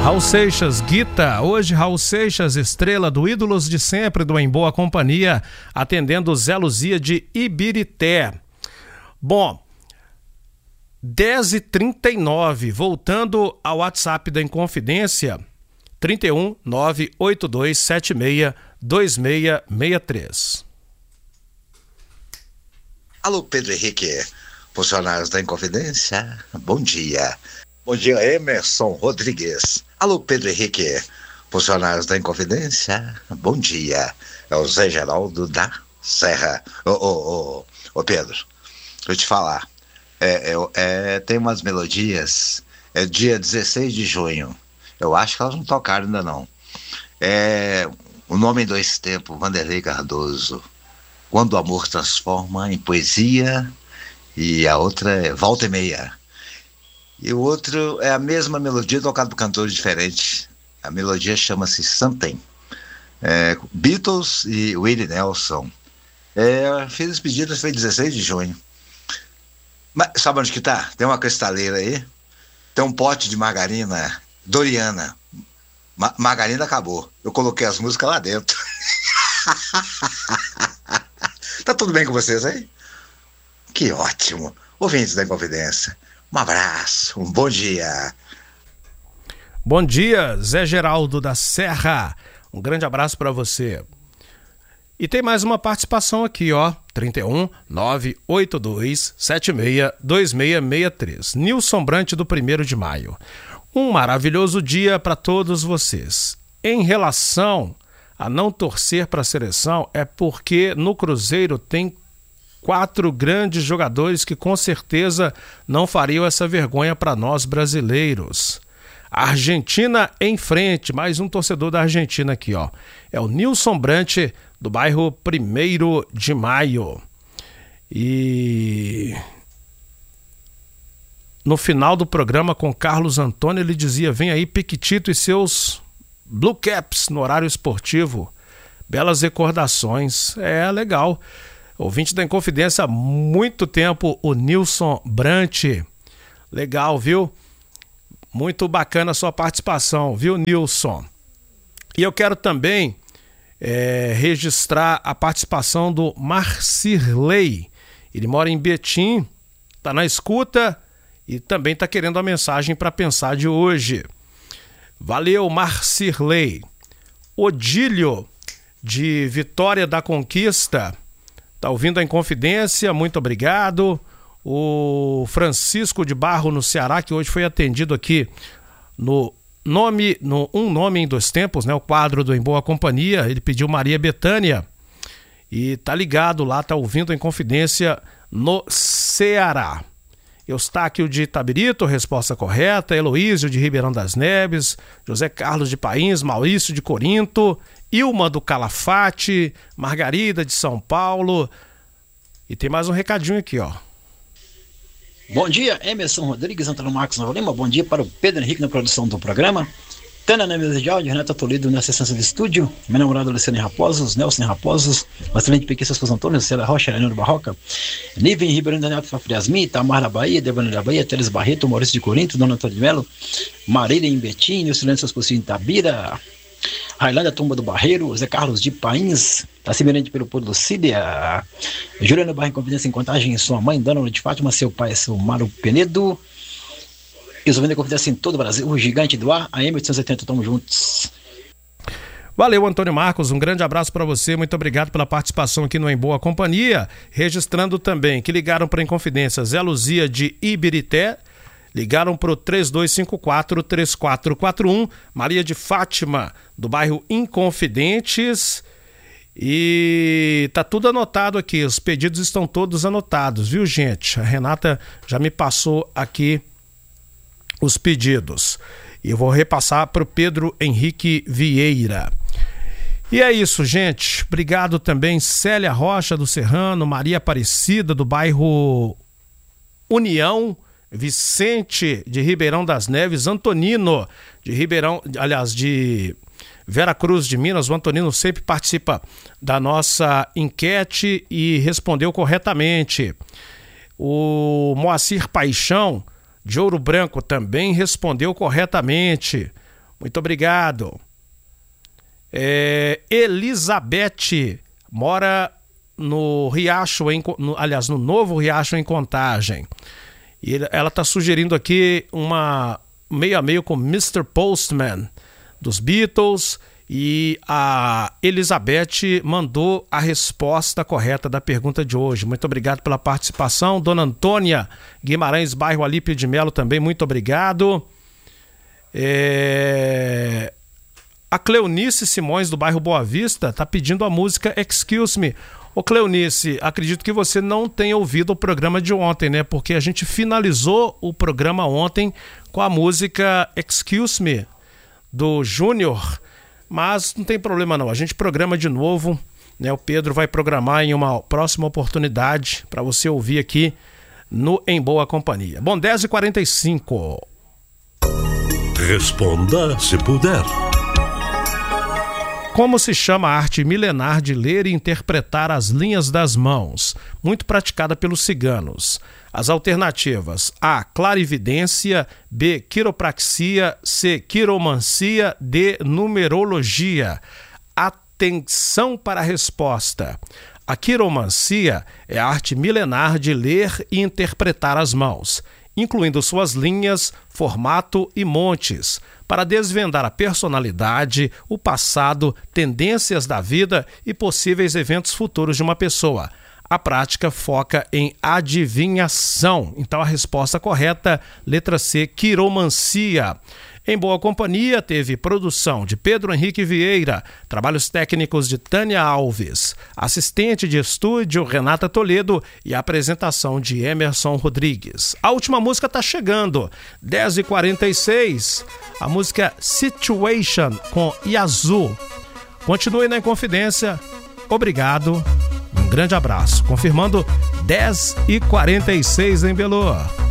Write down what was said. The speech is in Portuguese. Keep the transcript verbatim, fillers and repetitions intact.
Raul Seixas, Guita. Hoje, Raul Seixas, estrela do Ídolos de Sempre, do Em Boa Companhia, atendendo Zé Luzia de Ibirité. Bom, dez e trinta e nove, voltando ao WhatsApp da Inconfidência, trinta e um, nove oito dois sete seis, dois seis seis três. Alô, Pedro Henrique, funcionários da Inconfidência, bom dia. Bom dia, Emerson Rodrigues. Alô, Pedro Henrique, funcionários da Inconfidência, bom dia. É o Zé Geraldo da Serra. Ô, ô, ô, ô Pedro, deixa eu te falar. É, é, é, tem umas melodias, é dia dezesseis de junho. Eu acho que elas não tocaram ainda não. É, o nome em dois tempos, Vanderlei Cardoso. Quando o amor transforma em poesia, e a outra é Volta e Meia. E o outro é a mesma melodia tocada por cantores diferentes. A melodia chama-se Something. É, Beatles e Willie Nelson. É, fiz as pedidas, foi dezesseis de junho. Mas sabe onde que tá? Tem uma cristaleira aí, tem um pote de margarina Doriana. Ma- margarina acabou. Eu coloquei as músicas lá dentro. Tá tudo bem com vocês aí? Que ótimo. Ouvintes da Inconfidência, um abraço, um bom dia. Bom dia, Zé Geraldo da Serra. Um grande abraço para você. E tem mais uma participação aqui, ó. trinta e um, nove oito dois sete seis, dois seis seis três. Nilson Brant, do primeiro de maio. Um maravilhoso dia para todos vocês. Em relação a não torcer para a seleção, é porque no Cruzeiro tem quatro grandes jogadores que com certeza não fariam essa vergonha para nós brasileiros. Argentina em frente, mais um torcedor da Argentina aqui, ó. É o Nilson Brant, do bairro primeiro de maio. E no final do programa com Carlos Antônio, ele dizia: vem aí Piquitito e seus Blue Caps no horário esportivo. Belas recordações. É, legal. Ouvinte da Inconfidência há muito tempo, o Nilson Brant. Legal, viu? Muito bacana a sua participação, viu, Nilson? E eu quero também é, registrar a participação do Marcirley. Ele mora em Betim, tá na escuta e também tá querendo a mensagem para pensar de hoje. Valeu, Marcirley. Odílio, de Vitória da Conquista, tá ouvindo a Inconfidência, muito obrigado. O Francisco de Barro, no Ceará, que hoje foi atendido aqui no nome, no Um Nome em Dois Tempos, né? O quadro do Em Boa Companhia. Ele pediu Maria Bethânia e tá ligado lá, tá ouvindo a Inconfidência no Ceará. Eustáquio de Itabirito, resposta correta. Heloísio de Ribeirão das Neves, José Carlos de Pains, Maurício de Corinto, Ilma do Calafate, Margarida de São Paulo. E tem mais um recadinho aqui, ó. Bom dia, Emerson Rodrigues, Antônio Marcos Nova Lima. Bom dia para o Pedro Henrique na produção do programa. Tana na mesa de áudio, Renata Toledo na assistência do estúdio, meu namorado Luciano Raposos, Nelson Raposos, Marcelente Pequim, Esposa Antônio, Célia Rocha, Leonardo Barroca, Nívia Ribeirão da Neto Fafriasmi, Tamar da Bahia, Débora da Bahia, Teles Barreto, Maurício de Corinto, Dona Antônio de Melo, Marília em Betim, Nilson Silêncio, seus possíveis em Itabira, Railândia, Tumba do Barreiro, Zé Carlos de Pains, Tacimerente pelo Pôr Lucília, Juliana Barra em Confidência em Contagem, sua mãe, Dona de Fátima, seu pai, seu Mário Penedo, e os ouvintes da Confidência em todo o Brasil, o gigante do ar, a M oitocentos e oitenta, tamo juntos. Valeu, Antônio Marcos, um grande abraço para você, muito obrigado pela participação aqui no Em Boa Companhia, registrando também que ligaram para a Inconfidência Zé Luzia de Ibirité, ligaram para o três dois cinco quatro, três quatro quatro um, Maria de Fátima, do bairro Inconfidentes, e tá tudo anotado aqui, os pedidos estão todos anotados, viu, gente? A Renata já me passou aqui os pedidos. E eu vou repassar para o Pedro Henrique Vieira. E é isso, gente. Obrigado também, Célia Rocha do Serrano, Maria Aparecida do bairro União, Vicente de Ribeirão das Neves, Antonino de Ribeirão, aliás, de Vera Cruz de Minas. O Antonino sempre participa da nossa enquete e respondeu corretamente. O Moacir Paixão de Ouro Branco também respondeu corretamente. Muito obrigado. É, Elizabeth mora no Riacho, em, no, aliás, no Novo Riacho, em Contagem. E ela está sugerindo aqui uma meio a meio com mister Postman, dos Beatles. E a Elizabeth mandou a resposta correta da pergunta de hoje. Muito obrigado pela participação. Dona Antônia Guimarães, bairro Alípio de Melo, também muito obrigado. É... A Cleonice Simões, do bairro Boa Vista, está pedindo a música Excuse Me. Ô Cleonice, acredito que você não tenha ouvido o programa de ontem, né? Porque a gente finalizou o programa ontem com a música Excuse Me, do Júnior. Mas não tem problema não, a gente programa de novo, né? O Pedro vai programar em uma próxima oportunidade para você ouvir aqui no Em Boa Companhia. Bom, dez e quarenta e cinco. Responda se puder. Como se chama a arte milenar de ler e interpretar as linhas das mãos, muito praticada pelos ciganos? As alternativas: A. Clarividência, B. Quiropraxia, C. Quiromancia, D. Numerologia. Atenção para a resposta. A quiromancia é a arte milenar de ler e interpretar as mãos, incluindo suas linhas, formato e montes, para desvendar a personalidade, o passado, tendências da vida e possíveis eventos futuros de uma pessoa. A prática foca em adivinhação. Então a resposta correta, letra C, quiromancia. Em Boa Companhia teve produção de Pedro Henrique Vieira, trabalhos técnicos de Tânia Alves, assistente de estúdio Renata Toledo e apresentação de Emerson Rodrigues. A última música está chegando, dez e quarenta e seis, a música Situation com Yazoo. Continue na Inconfidência, obrigado, um grande abraço. Confirmando dez e quarenta e seis em Belo.